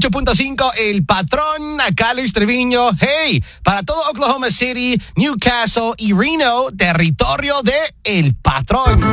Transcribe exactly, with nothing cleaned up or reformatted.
ocho punto cinco, El Patrón, acá Luis Treviño. Hey, para todo Oklahoma City, Newcastle y Reno, territorio de El Patrón.